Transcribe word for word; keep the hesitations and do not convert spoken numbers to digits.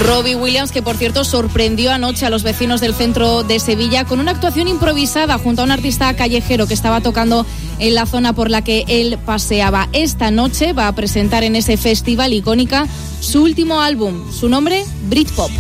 Robbie Williams, que por cierto sorprendió anoche a los vecinos del centro de Sevilla con una actuación improvisada junto a un artista callejero que estaba tocando en la zona por la que él paseaba. Esta noche va a presentar en ese festival Icónica su último álbum, su nombre, Britpop.